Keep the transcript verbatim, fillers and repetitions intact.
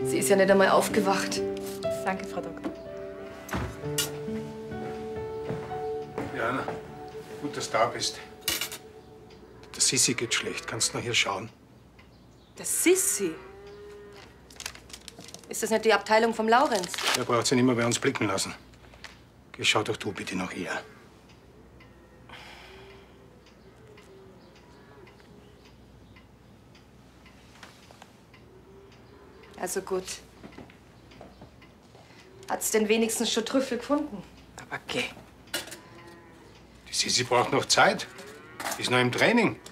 Sie ist ja nicht einmal aufgewacht. Danke, Frau Doktor. Jana, gut, dass du da bist. Der Sissi geht schlecht. Kannst du noch hier schauen? Der Sissi? Ist das nicht die Abteilung vom Laurenz? Er braucht sich nicht mehr bei uns blicken lassen. Geh, schau doch du bitte nach ihr. Also gut. Hat's denn wenigstens schon Trüffel gefunden? Aber geh. Die Sissi braucht noch Zeit. Ist noch im Training.